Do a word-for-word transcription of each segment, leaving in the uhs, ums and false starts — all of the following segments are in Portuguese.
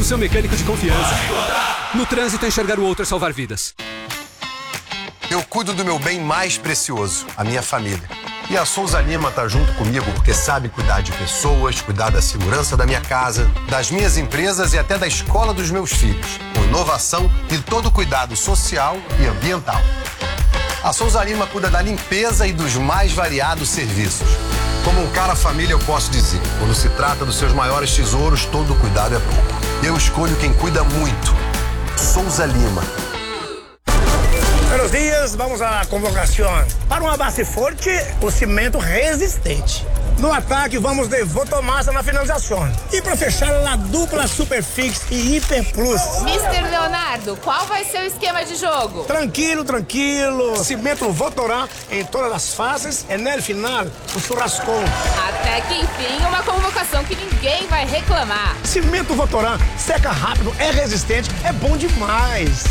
o seu mecânico de confiança. No trânsito, enxergar o outro é salvar vidas. Eu cuido do meu bem mais precioso, a minha família. E a Souza Lima tá junto comigo porque sabe cuidar de pessoas, cuidar da segurança da minha casa, das minhas empresas e até da escola dos meus filhos, com inovação e todo cuidado social e ambiental. A Souza Lima cuida da limpeza e dos mais variados serviços. Como um cara família, eu posso dizer, quando se trata dos seus maiores tesouros, todo cuidado é pouco. Eu escolho quem cuida muito. Souza Lima. Buenos dias, vamos à convocação. Para uma base forte, o cimento resistente. No ataque, vamos de Votomassa na finalização. E para fechar, a dupla Superfix e Hiper Plus. mister Leonardo, qual vai ser o esquema de jogo? Tranquilo, tranquilo. Cimento Votorá em todas as fases e no final, o churrascão. Até que enfim, uma convocação que ninguém vai reclamar. Cimento Votorá seca rápido, é resistente, é bom demais.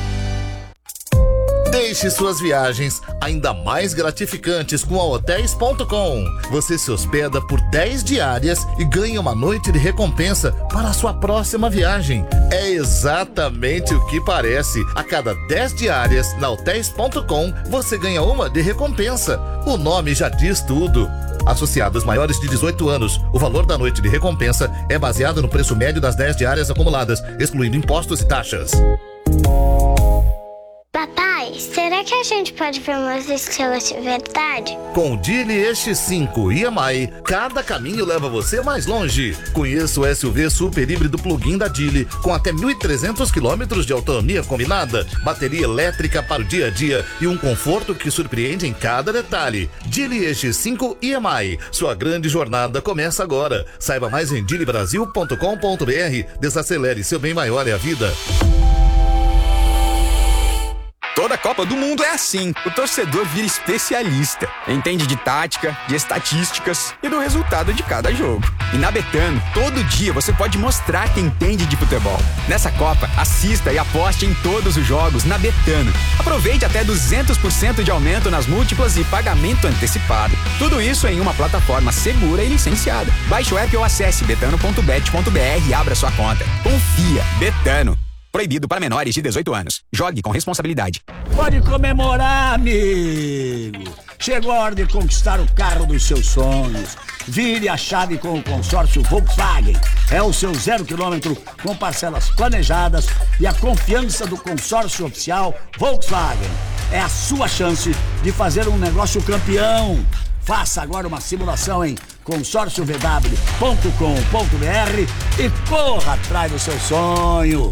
Deixe suas viagens ainda mais gratificantes com a hotéis ponto com. Você se hospeda por dez diárias e ganha uma noite de recompensa para a sua próxima viagem. É exatamente o que parece. A cada dez diárias na hotéis ponto com, você ganha uma de recompensa. O nome já diz tudo. Associados maiores de dezoito anos, o valor da noite de recompensa é baseado no preço médio das dez diárias acumuladas, excluindo impostos e taxas. Papai, será que a gente pode ver umas estrelas de verdade? Com o Geely X cinco e M I, cada caminho leva você mais longe. Conheça o S U V super híbrido plug-in da Geely, com até mil e trezentos quilômetros de autonomia combinada, bateria elétrica para o dia a dia e um conforto que surpreende em cada detalhe. Geely X cinco e M I, sua grande jornada começa agora. Saiba mais em geely brasil ponto com ponto br. Desacelere, seu bem maior é a vida. Toda Copa do Mundo é assim. O torcedor vira especialista. Entende de tática, de estatísticas e do resultado de cada jogo. E na Betano, todo dia você pode mostrar que entende de futebol. Nessa Copa, assista e aposte em todos os jogos na Betano. Aproveite até duzentos por cento de aumento nas múltiplas e pagamento antecipado. Tudo isso em uma plataforma segura e licenciada. Baixe o app ou acesse betano ponto bet ponto br e abra sua conta. Confia. Betano. Proibido para menores de dezoito anos. Jogue com responsabilidade. Pode comemorar, amigo. Chegou a hora de conquistar o carro dos seus sonhos. Vire a chave com o consórcio Volkswagen. É o seu zero quilômetro com parcelas planejadas e a confiança do consórcio oficial Volkswagen. É a sua chance de fazer um negócio campeão. Faça agora uma simulação em consórcio v w ponto com ponto br e corra atrás do seu sonho.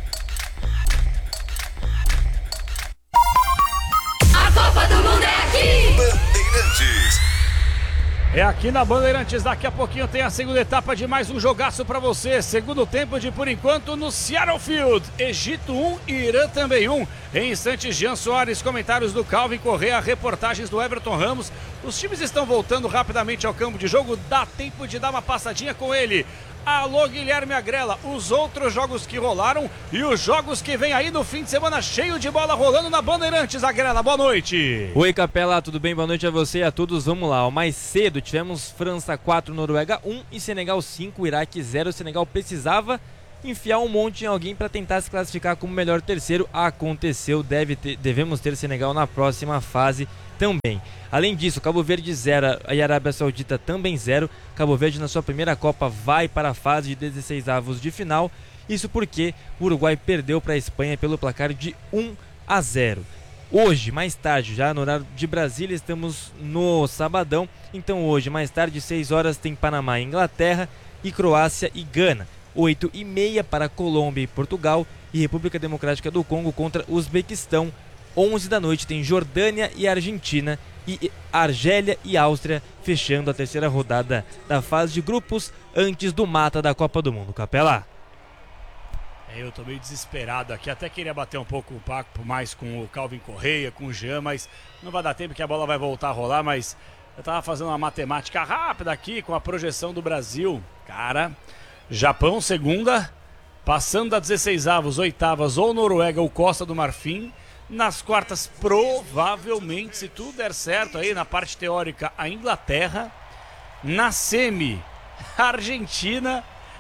Copa do Mundo é aqui! Bandeirantes. É aqui na Bandeirantes, daqui a pouquinho tem a segunda etapa de mais um jogaço pra você. Segundo tempo de, por enquanto, no Seattle Field. Egito um e Irã também um. Em instantes, Jean Soares, comentários do Calvin Correa, reportagens do Everton Ramos. Os times estão voltando rapidamente ao campo de jogo, dá tempo de dar uma passadinha com ele. Alô, Guilherme Agrela, os outros jogos que rolaram e os jogos que vem aí no fim de semana cheio de bola rolando na Bandeirantes. Agrela, boa noite. Oi, Capela, tudo bem? Boa noite a você e a todos. Vamos lá, ó. Mais cedo tivemos França quatro, Noruega um e Senegal cinco, Iraque zero. O Senegal precisava enfiar um monte em alguém para tentar se classificar como melhor terceiro. Aconteceu, deve ter, devemos ter Senegal na próxima fase também. Além disso, Cabo Verde zero e Arábia Saudita também zero. Cabo Verde na sua primeira Copa vai para a fase de dezesseis avos de final. Isso porque o Uruguai perdeu para a Espanha pelo placar de um a zero. Hoje, mais tarde, já no horário de Brasília, estamos no sabadão. Então hoje, mais tarde, seis horas, tem Panamá e Inglaterra e Croácia e Gana. oito e meia para Colômbia e Portugal e República Democrática do Congo contra Uzbequistão. onze da noite tem Jordânia e Argentina e Argélia e Áustria fechando a terceira rodada da fase de grupos antes do mata da Copa do Mundo. Capela. Eu tô meio desesperado aqui, até queria bater um pouco o papo mais com o Calvin Correa, com o Jean, mas não vai dar tempo que a bola vai voltar a rolar, mas eu tava fazendo uma matemática rápida aqui com a projeção do Brasil. Cara, Japão segunda, passando a dezesseis avos, oitavas ou Noruega ou Costa do Marfim. Nas quartas, provavelmente, se tudo der certo aí na parte teórica, a Inglaterra. Na semi, a Argentina.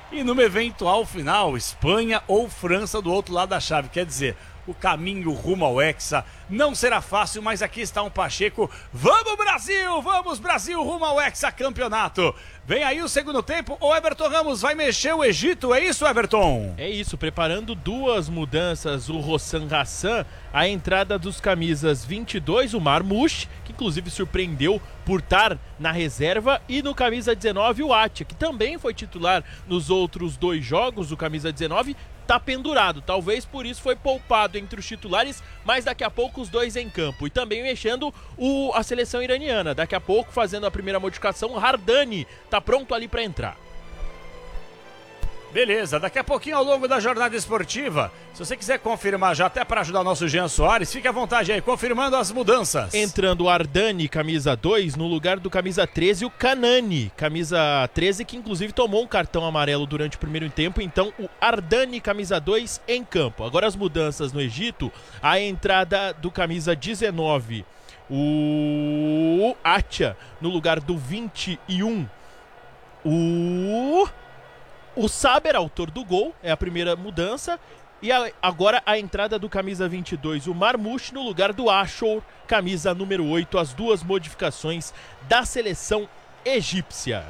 E numa eventual final, Espanha ou França do outro lado da chave. Quer dizer, o caminho rumo ao Hexa não será fácil, mas aqui está um Pacheco. Vamos Brasil, vamos Brasil, rumo ao Hexa campeonato. Vem aí o segundo tempo, o Everton Ramos vai mexer o Egito, é isso, Everton? É isso, preparando duas mudanças, o Hossam Hassan, a entrada dos camisas vinte e dois, o Marmouche, que inclusive surpreendeu por estar na reserva, e no camisa dezenove, o Atia, que também foi titular nos outros dois jogos, o camisa dezenove, tá pendurado, talvez por isso foi poupado entre os titulares, mas daqui a pouco os dois em campo. E também mexendo o, a seleção iraniana, daqui a pouco fazendo a primeira modificação, o Hardani tá pronto ali para entrar. Beleza, daqui a pouquinho ao longo da jornada esportiva, se você quiser confirmar já até para ajudar o nosso Jean Soares, fique à vontade aí, confirmando as mudanças. Entrando o Ardani, camisa dois, no lugar do camisa treze, o Kanani, camisa treze, que inclusive tomou um cartão amarelo durante o primeiro tempo, então o Ardani, camisa dois, em campo. Agora as mudanças no Egito, a entrada do camisa dezenove, o Atia, no lugar do vinte e um, o... O Saber, autor do gol, é a primeira mudança. E a, agora a entrada do camisa vinte e dois, o Marmouche, no lugar do Ashur, camisa número oito. As duas modificações da seleção egípcia.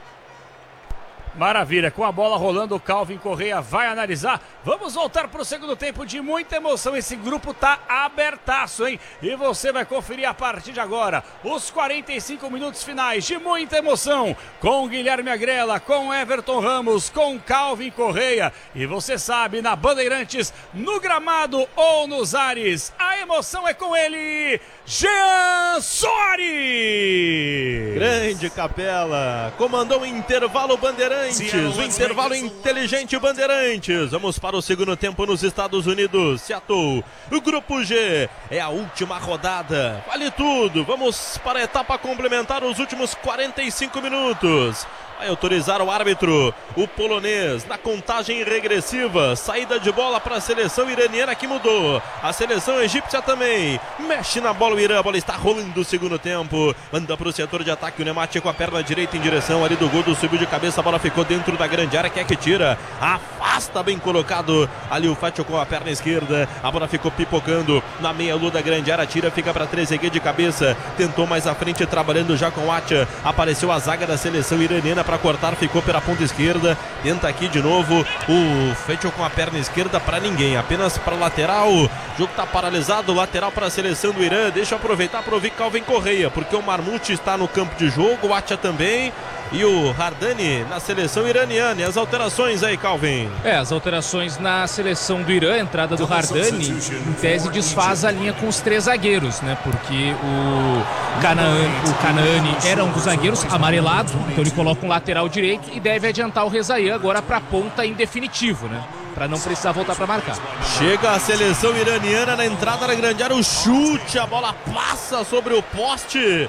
Maravilha, com a bola rolando, o Calvin Correia vai analisar. Vamos voltar para o segundo tempo de muita emoção. Esse grupo tá abertaço, hein? E você vai conferir a partir de agora os quarenta e cinco minutos finais de muita emoção, com Guilherme Agrela, com Everton Ramos, com Calvin Correia. E você sabe, na Bandeirantes, no gramado ou nos ares, a emoção é com ele, Jean Soares! Grande Capela, comandou o intervalo Bandeirantes. O intervalo inteligente Bandeirantes. Vamos para o segundo tempo nos Estados Unidos. Seattle, o grupo G, é a última rodada, vale tudo. Vamos para a etapa complementar, os últimos quarenta e cinco minutos. Vai autorizar o árbitro, o polonês, na contagem regressiva. Saída de bola para a seleção iraniana, que mudou. A seleção egípcia também mexe na bola o Irã. A bola está rolando o segundo tempo. Manda para o setor de ataque o Nemati com a perna direita em direção ali do gol, do subiu de cabeça. A bola ficou dentro da grande área. Quer que tira? Afasta, bem colocado. Ali o Fátio com a perna esquerda. A bola ficou pipocando na meia lua da grande área. Tira, fica para Trezeguet de cabeça. Tentou mais à frente, trabalhando já com o Atia. Apareceu a zaga da seleção iraniana para cortar, ficou pela ponta esquerda, tenta aqui de novo o Fetchel com a perna esquerda para ninguém, apenas para lateral. O jogo está paralisado, lateral para a seleção do Irã. Deixa eu aproveitar para ouvir Calvin Correia, porque o Marmouche está no campo de jogo, o Atia também, e o Hardani na seleção iraniana. E as alterações aí, Calvin? É, as alterações na seleção do Irã, a entrada do Hardani, em tese desfaz a linha com os três zagueiros, né? Porque o Canaani, o Canaani era um dos zagueiros amarelado, então ele coloca um lateral direito e deve adiantar o Rezaian agora para a ponta em definitivo, né? Para não precisar voltar para marcar. Chega a seleção iraniana na entrada da grande área, o chute, a bola passa sobre o poste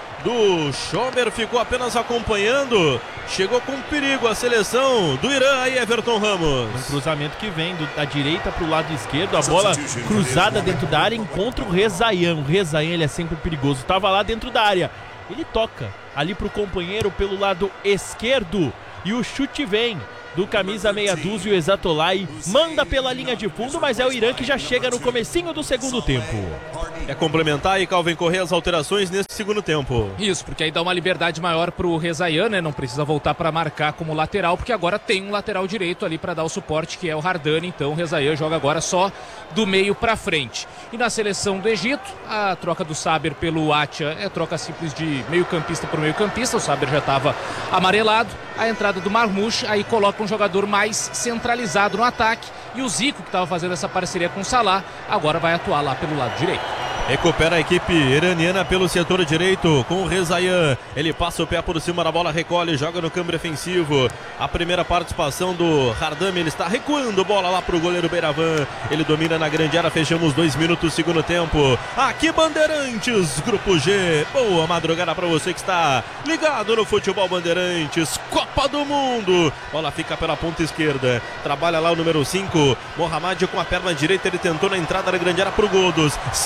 do Schober, ficou apenas acompanhando. Chegou com perigo a seleção do Irã aí, Everton Ramos. Um cruzamento que vem do, da direita para o lado esquerdo, a bola cruzada dentro da área, encontra o Rezaian. O Rezaian, ele é sempre perigoso, estava lá dentro da área, ele toca ali para o companheiro pelo lado esquerdo e o chute vem do camisa meia dúzia, o Exatolai manda pela linha de fundo, mas é o Irã que já chega no comecinho do segundo tempo. É complementar aí, Calvin Correia, as alterações nesse segundo tempo. Isso, porque aí dá uma liberdade maior pro Rezaian, né? Não precisa voltar para marcar como lateral, porque agora tem um lateral direito ali para dar o suporte, que é o Hardani. Então o Rezaian joga agora só do meio para frente. E na seleção do Egito, a troca do Saber pelo Atia é troca simples de meio campista por meio campista. O Saber já estava amarelado. A entrada do Marmouche aí coloca um jogador mais centralizado no ataque, e o Zico, que estava fazendo essa parceria com o Salah, agora vai atuar lá pelo lado direito. Recupera a equipe iraniana pelo setor direito com o Rezaian. Ele passa o pé por cima da bola, recolhe, joga no câmbio defensivo. A primeira participação do Hardami, ele está recuando bola lá para o goleiro Beravan. Ele domina na grande área, fechamos dois minutos segundo tempo. Aqui Bandeirantes, Grupo G. Boa madrugada para você que está ligado no Futebol Bandeirantes. Copa do Mundo. Bola fica pela ponta esquerda. Trabalha lá o número cinco, Mohamed com a perna direita. Ele tentou na entrada da grande área para o Goldos. Se livrou da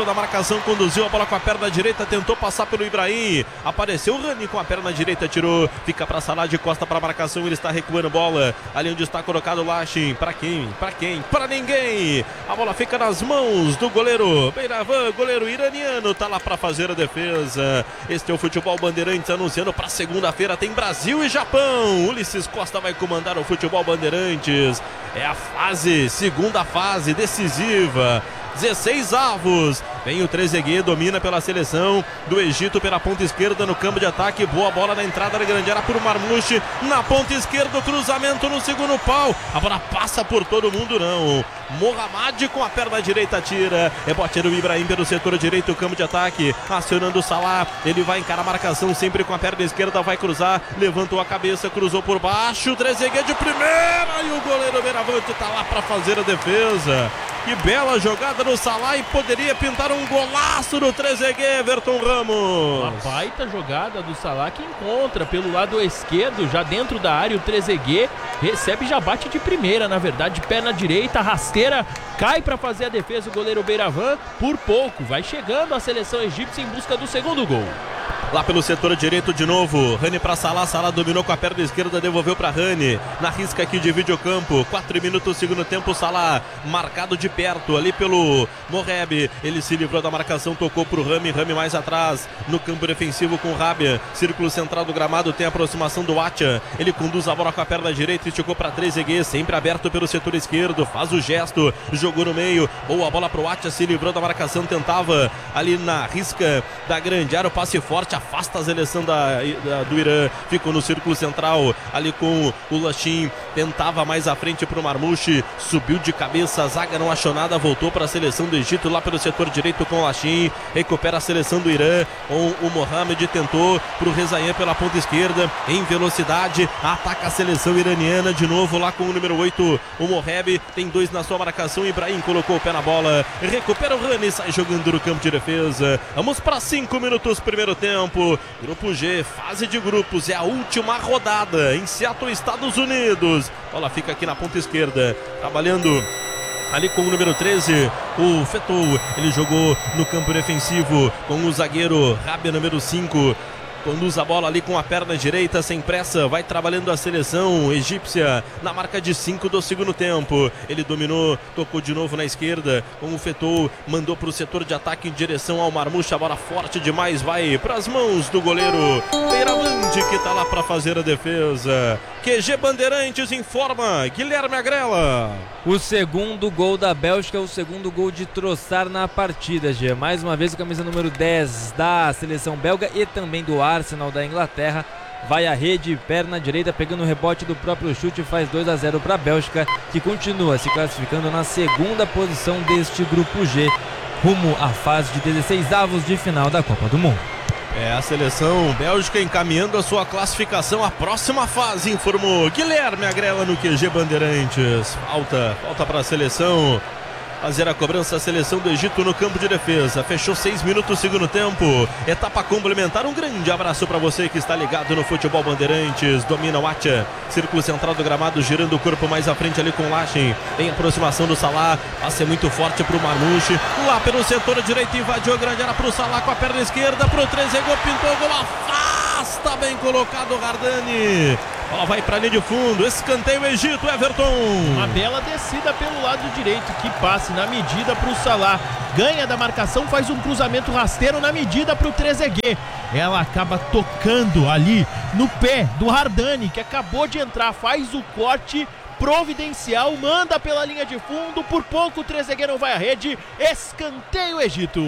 da marcação, conduziu a bola com a perna direita, tentou passar pelo Ibrahim, apareceu o Rani com a perna direita, tirou, fica para Salah de costa para a marcação, ele está recuando a bola, ali onde está colocado o Lachin, para quem? Para quem? Para ninguém, a bola fica nas mãos do goleiro Beiravã, goleiro iraniano, tá lá para fazer a defesa. Este é o Futebol Bandeirantes anunciando para segunda-feira, tem Brasil e Japão, Ulisses Costa vai comandar o Futebol Bandeirantes, é a fase, segunda fase decisiva, dezesseis avos, vem o Trezeguet, domina pela seleção do Egito pela ponta esquerda no campo de ataque, boa bola na entrada da grande área por Marmouche, na ponta esquerda o cruzamento no segundo pau, a bola passa por todo mundo não, Mohamed com a perna direita tira, rebote do Ibrahim pelo setor direito, campo de ataque, acionando o Salah, ele vai encarar a marcação sempre com a perna esquerda, vai cruzar, levantou a cabeça, cruzou por baixo, Trezeguet de primeira e o goleiro Beiravante tá lá para fazer a defesa. Que bela jogada do Salah e poderia pintar um golaço do Trezeguet, Everton Ramos. Uma baita jogada do Salah que encontra pelo lado esquerdo, já dentro da área, o Trezeguet recebe, já bate de primeira, na verdade, perna direita, rasteira, cai para fazer a defesa o goleiro Beiravã, por pouco, vai chegando a seleção egípcia em busca do segundo gol. Lá pelo setor direito de novo, Rani para Salah, Salah dominou com a perna esquerda, devolveu para Rani, na risca aqui de videocampo, quatro minutos segundo tempo, Salah marcado de perto ali pelo Moreb, ele se livrou da marcação, tocou pro Rami, Rami mais atrás, no campo defensivo com Rabia, círculo central do gramado, tem a aproximação do Atia, ele conduz a bola com a perna direita, esticou para Trezeguet, sempre aberto pelo setor esquerdo, faz o gesto, jogou no meio, boa bola pro Atia, se livrou da marcação, tentava ali na risca da grande área, o passe forte, afasta a seleção da, da, do Irã, ficou no círculo central, ali com o Lachin, tentava mais à frente pro Marmouche, subiu de cabeça, a zaga não achou nada, voltou para a seleção do Egito, lá pelo setor direito com o Lachin, recupera a seleção do Irã, com o Mohamed, tentou pro Rezaian pela ponta esquerda, em velocidade, ataca a seleção iraniana, de novo lá com o número oito, o Moreb, tem dois na sua marcação, Ibrahim colocou o pé na bola, recupera o Rani, sai jogando no campo de defesa, vamos para cinco minutos, primeiro tempo. Grupo G, fase de grupos, é a última rodada em Seattle, Estados Unidos. Bola fica aqui na ponta esquerda, trabalhando ali com o número treze, o Fetou, ele jogou no campo defensivo com o zagueiro Rabia, número cinco. Conduz a bola ali com a perna direita, sem pressa, vai trabalhando a seleção egípcia na marca de cinco do segundo tempo. Ele dominou, tocou de novo na esquerda com o Fetou, mandou para o setor de ataque em direção ao Marmouche, a bola forte demais, vai para as mãos do goleiro Beiravante, que está lá para fazer a defesa. Q G Bandeirantes informa, Guilherme Agrela. O segundo gol da Bélgica é o segundo gol de Trossard na partida, G. Mais uma vez o camisa número dez da seleção belga e também do Arsenal da Inglaterra. Vai à rede, perna direita, pegando o rebote do próprio chute, faz dois a zero para a Bélgica, que continua se classificando na segunda posição deste grupo G, rumo à fase de dezesseis avos de final da Copa do Mundo. É a seleção Bélgica encaminhando a sua classificação à próxima fase, informou Guilherme Agrela no Q G Bandeirantes. Falta, falta para a seleção fazer a cobrança, a seleção do Egito no campo de defesa. Fechou seis minutos segundo tempo, etapa complementar. Um grande abraço para você que está ligado no Futebol Bandeirantes. Domina o Atia, círculo central do gramado, girando o corpo mais à frente ali com o Lachin, em aproximação do Salah, passe muito forte para o Marmouche, lá pelo setor direito, invadiu a grande área para o Salah com a perna esquerda, para o Trezeguet, pintou o gol, afasta, bem colocado o Hardani. Bola vai para a linha de fundo, escanteio Egito, Everton. Uma bela descida pelo lado direito, que passe na medida para o Salah. Ganha da marcação, faz um cruzamento rasteiro na medida para o Trezeguet. Ela acaba tocando ali no pé do Hardani, que acabou de entrar, faz o corte providencial, manda pela linha de fundo, por pouco o Trezeguet não vai à rede, escanteio Egito.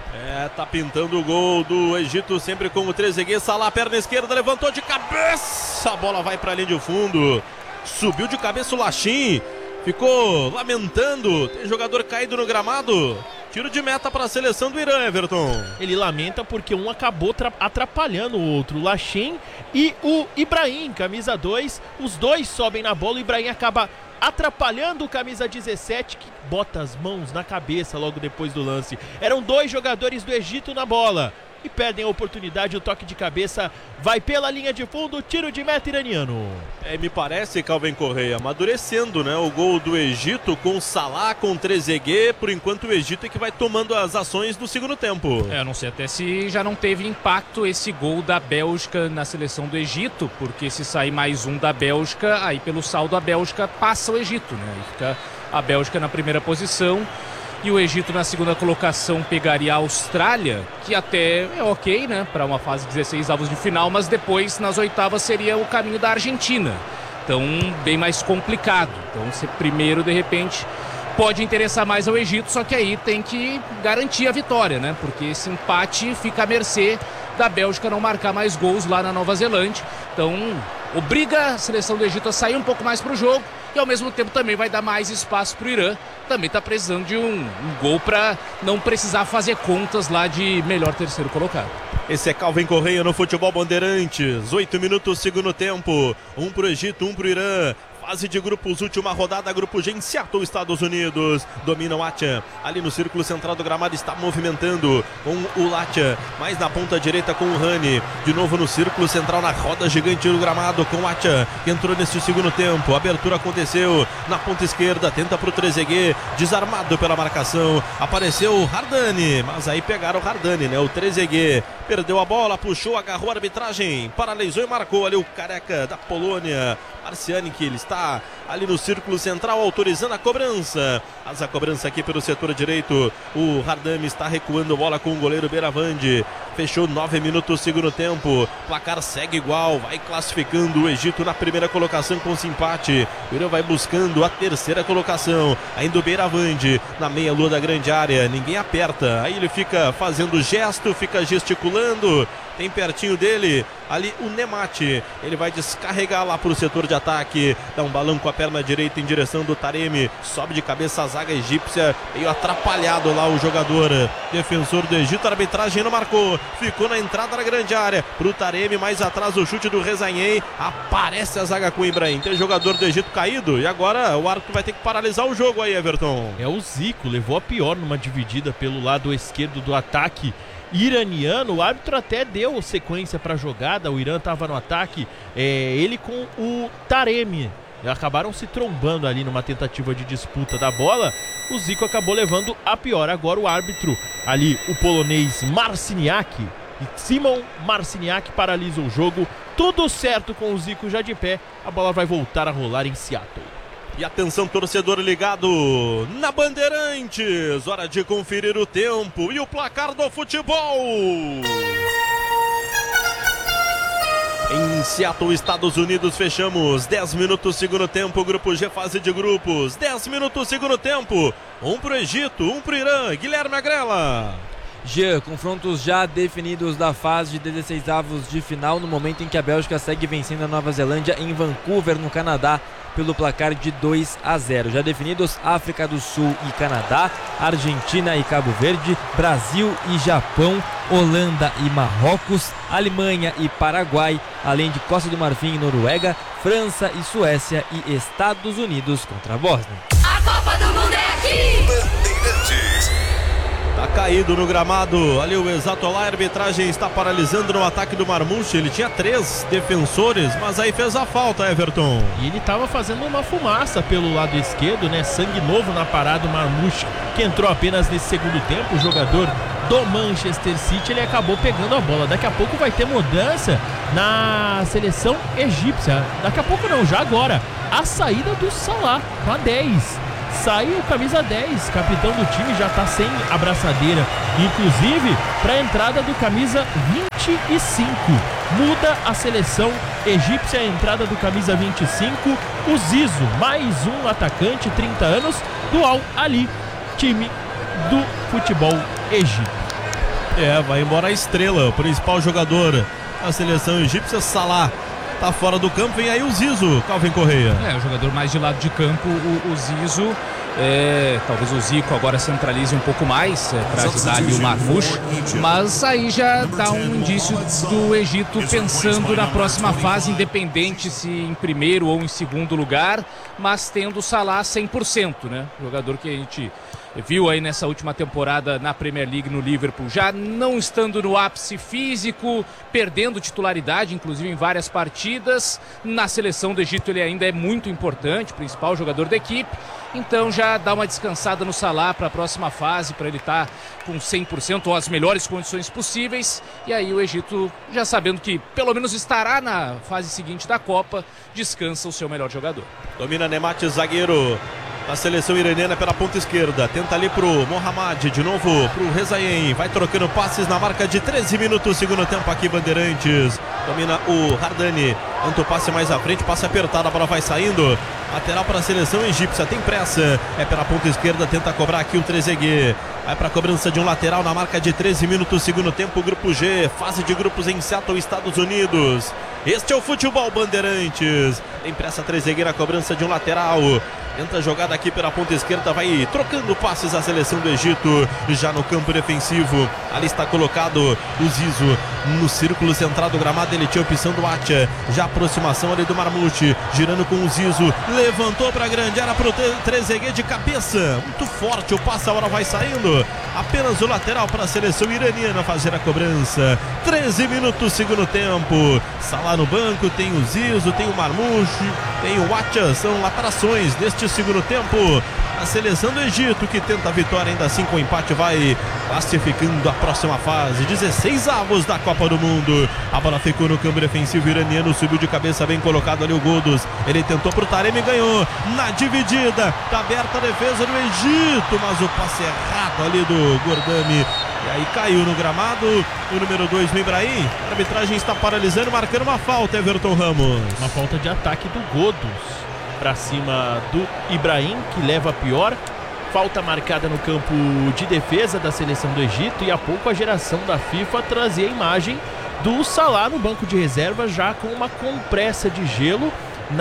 É, tá pintando o gol do Egito, sempre com o Trezeguet, Salah, perna esquerda, levantou de cabeça, a bola vai pra linha de fundo, subiu de cabeça o Lachin, ficou lamentando, tem jogador caído no gramado. Tiro de meta para a seleção do Irã, Everton. Ele lamenta porque um acabou atrapalhando o outro, o Lachin e o Ibrahim, camisa dois. Os dois sobem na bola, o Ibrahim acaba atrapalhando o camisa dezessete, que bota as mãos na cabeça logo depois do lance. Eram dois jogadores do Egito na bola. e perdem a oportunidade. O toque de cabeça vai pela linha de fundo, tiro de meta iraniano. É, me parece, Calvin Correia, amadurecendo, né? O gol do Egito com Salah, com Trezeguet. Por enquanto o Egito é que vai tomando as ações do segundo tempo. É, eu não sei até se já não teve impacto esse gol da Bélgica na seleção do Egito, porque se sair mais um da Bélgica, aí pelo saldo a Bélgica passa o Egito, né? Aí fica a Bélgica na primeira posição e o Egito na segunda colocação pegaria a Austrália, que até é ok, né, para uma fase de dezesseis avos de final, mas depois nas oitavas seria o caminho da Argentina, então bem mais complicado. Então ser primeiro de repente pode interessar mais ao Egito, só que aí tem que garantir a vitória, né, porque esse empate fica à mercê da Bélgica não marcar mais gols lá na Nova Zelândia, então obriga a seleção do Egito a sair um pouco mais para o jogo e ao mesmo tempo também vai dar mais espaço para o Irã. Também está precisando de um, um gol para não precisar fazer contas lá de melhor terceiro colocado. Esse é Calvin Correia no Futebol Bandeirantes. Oito minutos, segundo tempo. Um para o Egito, um para o Irã. Fase de grupos, última rodada, grupo G em Seattle, Estados Unidos. Domina o Atia, ali no círculo central do gramado, está movimentando com o Latia, mais na ponta direita com o Rani. De novo no círculo central, na roda gigante do gramado com o Atia, que entrou neste segundo tempo. A abertura aconteceu na ponta esquerda, tenta para o Trezeguet, desarmado pela marcação. Apareceu o Hardani, mas aí pegaram o Hardani, né? O Trezeguet perdeu a bola, puxou, agarrou a arbitragem, paralisou e marcou ali o careca da Polônia, Marciani, que ele está ali no círculo central autorizando a cobrança. Mas a cobrança aqui pelo setor direito. O Hardami está recuando a bola com o goleiro Beiravande. Fechou nove minutos segundo tempo. Placar segue igual. Vai classificando o Egito na primeira colocação com esse empate. O Irã vai buscando a terceira colocação. Ainda o Beiravande na meia lua da grande área. Ninguém aperta. Aí ele fica fazendo gesto, fica gesticulando. Tem pertinho dele ali o Nemati. Ele vai descarregar lá para o setor de ataque. Dá um balão com a perna direita em direção do Taremi. Sobe de cabeça a zaga egípcia. Meio atrapalhado lá o jogador defensor do Egito. A arbitragem não marcou. Ficou na entrada da grande área. Para o Taremi, mais atrás o chute do Rezaian. Aparece a zaga com o Ibrahim. Tem jogador do Egito caído. E agora o árbitro vai ter que paralisar o jogo aí, Everton. É o Zico. Levou a pior numa dividida pelo lado esquerdo do ataque iraniano. O árbitro até deu sequência para a jogada. O Irã estava no ataque, é, ele com o Taremi acabaram se trombando ali numa tentativa de disputa da bola. O Zico acabou levando a pior. Agora o árbitro ali, o polonês Marciniak, Simon Marciniak, paralisa o jogo. Tudo certo com o Zico já de pé. A bola vai voltar a rolar em Seattle. E atenção, torcedor ligado na Bandeirantes, hora de conferir o tempo e o placar do futebol. Em Seattle, Estados Unidos, fechamos dez minutos segundo tempo, grupo G, fase de grupos. dez minutos segundo tempo, um pro Egito, um pro Irã. Guilherme Agrela. Jean, confrontos já definidos da fase de dezesseis avos de final, no momento em que a Bélgica segue vencendo a Nova Zelândia em Vancouver, no Canadá, pelo placar de dois a zero. Já definidos África do Sul e Canadá, Argentina e Cabo Verde, Brasil e Japão, Holanda e Marrocos, Alemanha e Paraguai, além de Costa do Marfim e Noruega, França e Suécia e Estados Unidos contra a Bósnia. A Copa do Mundo é aqui! Bandeirantes. Tá caído no gramado, ali o exato lá, a arbitragem está paralisando no ataque do Marmouche. Ele tinha três defensores, mas aí fez a falta, Everton. E ele estava fazendo uma fumaça pelo lado esquerdo, né? Sangue novo na parada do Marmouche, que entrou apenas nesse segundo tempo. O jogador do Manchester City, ele acabou pegando a bola. Daqui a pouco vai ter mudança na seleção egípcia. Daqui a pouco não, já agora. A saída do Salah com a dez. Sai o camisa dez, capitão do time, já está sem abraçadeira, inclusive para a entrada do camisa vinte e cinco. Muda a seleção egípcia, a entrada do camisa vinte e cinco, o Zizo, mais um atacante, trinta anos, do Al Ahly, time do futebol egípcio. É, vai embora a estrela, o principal jogador da seleção egípcia, Salah. Tá fora do campo, vem aí o Zizo, Calvin Correia. É, o jogador mais de lado de campo, o, o Zizo. É, talvez o Zico agora centralize um pouco mais é, para ajudar ali o Marmouche, mas aí já dá um indício do Egito pensando na próxima fase, independente se em primeiro ou em segundo lugar, mas tendo o Salah cem por cento, né? Jogador que a gente viu aí nessa última temporada na Premier League no Liverpool, já não estando no ápice físico, perdendo titularidade, inclusive em várias partidas. Na seleção do Egito ele ainda é muito importante, principal jogador da equipe. Então já dá uma descansada no Salah para a próxima fase, para ele estar tá com cem por cento ou as melhores condições possíveis. E aí o Egito, já sabendo que pelo menos estará na fase seguinte da Copa, descansa o seu melhor jogador. Domina Nemati, zagueiro da seleção iraniana pela ponta esquerda, tenta ali pro Mohamed, de novo pro Rezaien, vai trocando passes na marca de treze minutos, segundo tempo aqui, Bandeirantes. Domina o Hardani, tenta o passe mais à frente, passe apertado, a bola vai saindo, lateral para a seleção egípcia, tem pressa, é pela ponta esquerda, tenta cobrar aqui o Trezeguet, vai para a cobrança de um lateral na marca de treze minutos, segundo tempo, Grupo G, fase de grupos em Seattle, Estados Unidos. Este é o futebol, Bandeirantes. Tem pressa, Trezeguet na cobrança de um lateral. Entra a jogada aqui pela ponta esquerda, vai trocando passes a seleção do Egito, já no campo defensivo. Ali está colocado o Zizo no círculo central do gramado, ele tinha a opção do Atia, já aproximação ali do Marmouche, girando com o Zizo, levantou para a grande área para o Trezeguet de cabeça, muito forte o passe, a hora vai saindo, apenas o lateral para a seleção iraniana fazer a cobrança. Treze minutos, segundo tempo. Salah no banco, tem o Zizo, tem o Marmouche, tem o Atia, são laterações deste segundo tempo. A seleção do Egito, que tenta a vitória, ainda assim com o empate vai classificando a próxima fase. dezesseis avos da Copa do Mundo. A bola ficou no campo defensivo iraniano, subiu de cabeça, bem colocado ali o Godus. Ele tentou pro Taremi e ganhou na dividida. Tá aberta a defesa do Egito, mas o passe errado ali do Gordani. E aí caiu no gramado o número dois, no Ibrahim. A arbitragem está paralisando, marcando uma falta, Everton Ramos. Uma falta de ataque do Godus para cima do Ibrahim, que leva a pior. Falta marcada no campo de defesa da seleção do Egito. E há pouco a geração da FIFA trazia a imagem do Salah no banco de reserva, já com uma compressa de gelo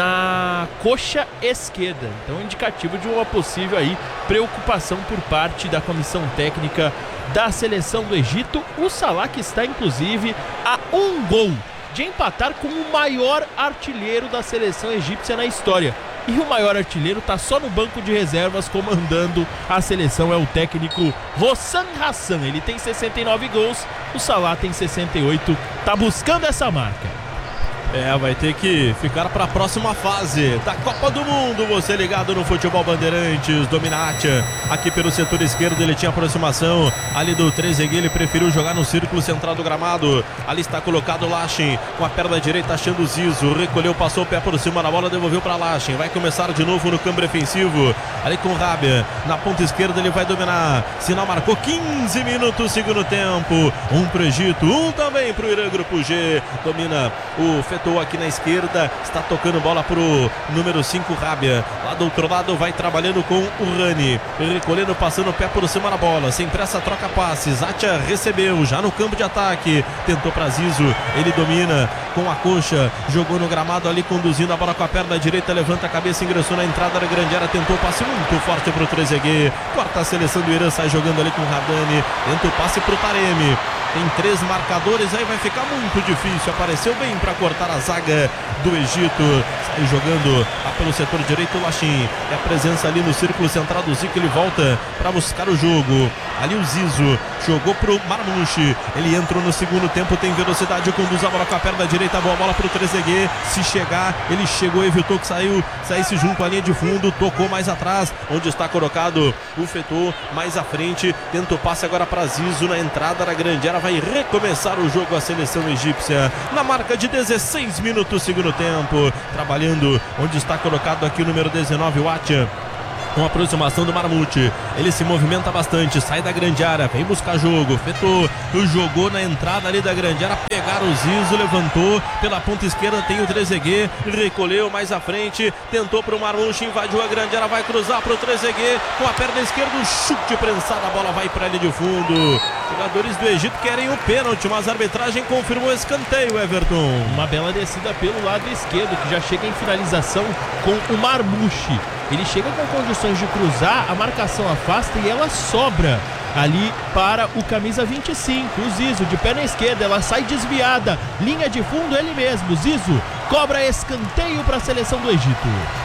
na coxa esquerda. Então indicativo de uma possível aí preocupação por parte da comissão técnica da seleção do Egito. O Salah, que está inclusive a um gol de empatar com o maior artilheiro da seleção egípcia na história. E o maior artilheiro está só no banco de reservas comandando a seleção, é o técnico Hossam Hassan. Ele tem sessenta e nove gols, o Salah tem sessenta e oito, tá buscando essa marca. É, vai ter que ficar para a próxima fase da Copa do Mundo. Você ligado no Futebol Bandeirantes. Dominati aqui pelo setor esquerdo, ele tinha aproximação ali do Trezeguet, ele preferiu jogar no círculo central do gramado. Ali está colocado o Lachin com a perna direita, achando o Zizo, recolheu, passou o pé por cima na bola, devolveu para Lachin, vai começar de novo no campo defensivo, ali com o Rabia na ponta esquerda, ele vai dominar. Sinal marcou quinze minutos, segundo tempo. Um pro Egito, um também pro Irã. Grupo G, domina o Fetou aqui na esquerda, está tocando bola pro número cinco, Rabia. Lá do outro lado vai trabalhando com o Rani, recolhendo, passando o pé por cima da bola, sem pressa, troca passes. Atia recebeu, já no campo de ataque, tentou para Zizo, ele domina com a coxa, jogou no gramado ali, conduzindo a bola com a perna direita, levanta a cabeça, ingressou na entrada da grande área, tentou o passe muito forte pro Trezeguet, corta a seleção do Irã, sai jogando ali com o Radani, tenta o passe pro Taremi. Tem três marcadores, aí vai ficar muito difícil. Apareceu bem para cortar a zaga do Egito. Sai jogando lá pelo setor direito o Lachin. É a presença ali no círculo central do Zico. Ele volta para buscar o jogo. Ali o Zizo jogou pro Marmouche. Ele entrou no segundo tempo, tem velocidade, conduz a bola com a perna direita. Boa bola pro Trezeguet. Se chegar, ele chegou, evitou que saiu, saísse junto à linha de fundo. Tocou mais atrás, onde está colocado o Fetou. Mais à frente, tenta o passe agora para Zizo na entrada da grande área. Vai recomeçar o jogo a seleção egípcia na marca de dezesseis minutos, segundo tempo, trabalhando onde está colocado aqui o número dezenove, o Atia, com a aproximação do Marmouche. Ele se movimenta bastante, sai da grande área, vem buscar jogo. Fetou, jogou na entrada ali da grande área, pegaram o Zizo, levantou pela ponta esquerda, tem o Trezeguet, recolheu mais à frente, tentou para o Marmouche, invadiu a grande área, vai cruzar para o Trezeguet, com a perna esquerda, um chute prensado, a bola vai para a linha de fundo. Jogadores do Egito querem o pênalti, mas a arbitragem confirmou o escanteio, Everton. Uma bela descida pelo lado esquerdo, que já chega em finalização com o Marmouche. Ele chega com condições de cruzar, a marcação afasta e ela sobra ali para o camisa vinte e cinco, o Zizo, de perna esquerda, ela sai desviada, linha de fundo, ele mesmo, Zizo, cobra escanteio para a seleção do Egito.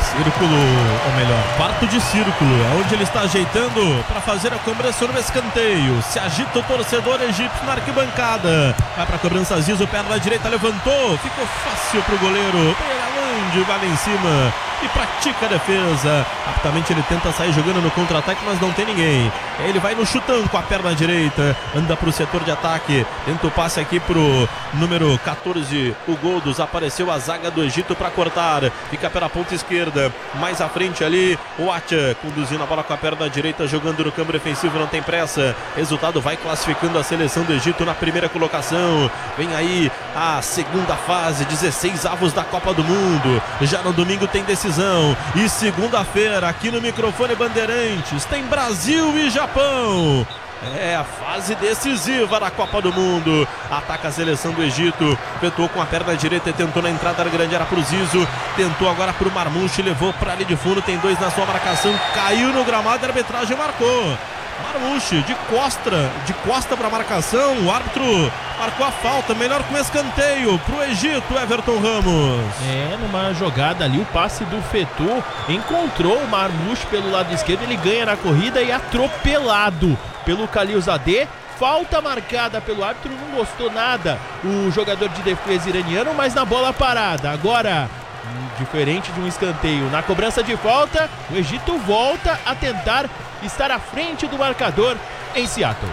Círculo, ou melhor, quarto de círculo, é onde ele está ajeitando para fazer a cobrança no escanteio. Se agita o torcedor egípcio na arquibancada. Vai para a cobrança, Zizo, perna direita, levantou, ficou fácil para o goleiro. Peiralande vai lá em cima e pratica a defesa. Rapidamente ele tenta sair jogando no contra-ataque, mas não tem ninguém. Ele vai no chutão com a perna direita, anda para o setor de ataque, tenta o passe aqui pro número quatorze, o Goldos. Apareceu a zaga do Egito para cortar, fica pela ponta esquerda, mais à frente ali o Atia, conduzindo a bola com a perna direita, jogando no campo defensivo, não tem pressa. Resultado vai classificando a seleção do Egito na primeira colocação. Vem aí a segunda fase, dezesseis avos da Copa do Mundo. Já no domingo tem decisão, e segunda-feira aqui no microfone Bandeirantes tem Brasil e Japão. É a fase decisiva da Copa do Mundo. Ataca a seleção do Egito, petou com a perna direita e tentou na entrada da grande área pro Zizo, tentou agora pro Marmouche, levou pra ali de fundo, tem dois na sua marcação, caiu no gramado, a arbitragem marcou. Marmouche de costa, de costa para marcação, o árbitro marcou a falta, melhor com escanteio pro Egito, Everton Ramos. É, numa jogada ali, o passe do Fetô encontrou o Marmouche pelo lado esquerdo, ele ganha na corrida e atropelado pelo Khalilzadeh. Falta marcada pelo árbitro, não gostou nada o jogador de defesa iraniano, mas na bola parada. Agora, diferente de um escanteio, na cobrança de falta, o Egito volta a tentar estar à frente do marcador em Seattle.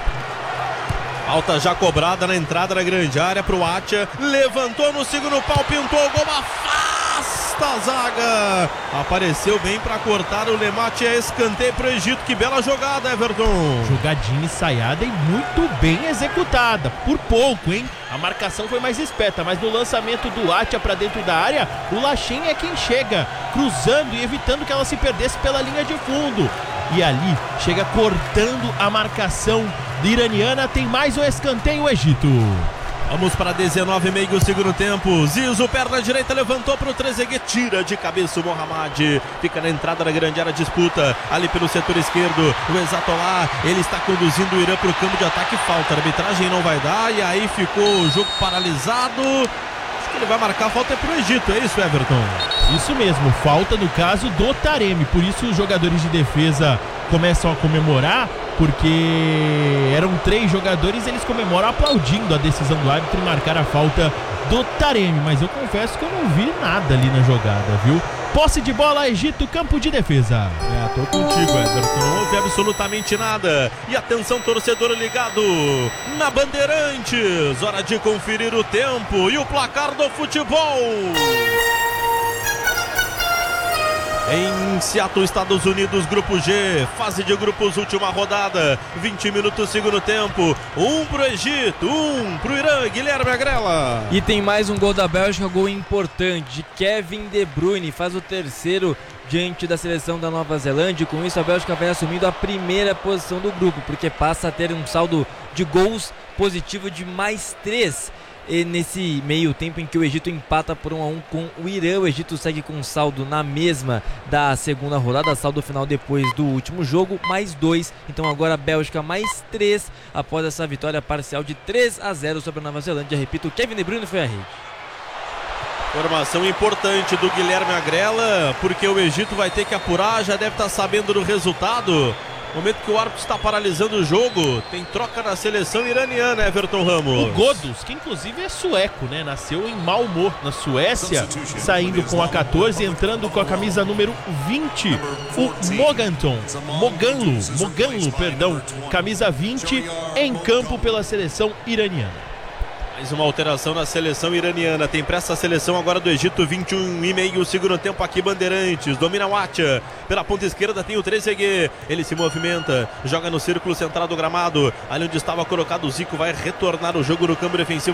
Falta já cobrada na entrada da grande área pro Atia, levantou no segundo pau, pintou o gol, afasta a zaga, apareceu bem para cortar o Lemate, é escanteio pro Egito. Que bela jogada, Everton. Jogadinha ensaiada e muito bem executada, por pouco, hein? A marcação foi mais esperta, mas no lançamento do Atia para dentro da área, o Lachin é quem chega cruzando e evitando que ela se perdesse pela linha de fundo. E ali chega cortando a marcação iraniana. Tem mais um escanteio, o Egito. Vamos para dezenove e meio do segundo tempo. Zizo, perna direita, levantou para o Trezeguet, tira de cabeça o Mohamed. Fica na entrada da grande área, disputa ali pelo setor esquerdo. O Exatollah, ele está conduzindo o Irã para o campo de ataque. Falta, a arbitragem não vai dar e aí ficou o jogo paralisado. Acho que ele vai marcar a falta é para o Egito, é isso, Everton? Isso mesmo, falta no caso do Taremi. Por isso os jogadores de defesa começam a comemorar, porque eram três jogadores, eles comemoram aplaudindo a decisão do árbitro e marcar a falta do Taremi, mas eu confesso que eu não vi nada ali na jogada, viu? Posse de bola, Egito, campo de defesa. É, tô contigo, Everton, não houve absolutamente nada. E atenção, torcedor ligado na Bandeirantes, hora de conferir o tempo e o placar do futebol. Em Seattle, Estados Unidos, Grupo G, fase de grupos, última rodada, vinte minutos, segundo tempo, um pro Egito, um pro Irã, Guilherme Agrela. E tem mais um gol da Bélgica, gol importante, de Kevin De Bruyne, faz o terceiro diante da seleção da Nova Zelândia. Com isso a Bélgica vai assumindo a primeira posição do grupo, porque passa a ter um saldo de gols positivo de mais três. E nesse meio tempo em que o Egito empata por um a um com o Irã, o Egito segue com saldo na mesma da segunda rodada, saldo final depois do último jogo, mais dois. Então agora a Bélgica mais três após essa vitória parcial de três a zero sobre a Nova Zelândia. Repito, Kevin De Bruyne foi a rede. Formação importante do Guilherme Agrela, porque o Egito vai ter que apurar, já deve estar sabendo do resultado. Momento que o árbitro está paralisando o jogo, tem troca na seleção iraniana, Everton Ramos. O Goldos, que inclusive é sueco, né? Nasceu em Malmö, na Suécia, saindo com a quatorze, entrando com a camisa número vinte, o Moganton, Moganlu, Moganlu, perdão, camisa vinte, em campo pela seleção iraniana. Mais uma alteração na seleção iraniana. Tem pressa a seleção agora do Egito. vinte e um e meio, segundo tempo aqui, Bandeirantes. Domina o Atia. Pela ponta esquerda tem o Trezeguet. Ele se movimenta, joga no círculo central do gramado. Ali onde estava colocado o Zico, vai retornar o jogo no campo defensivo.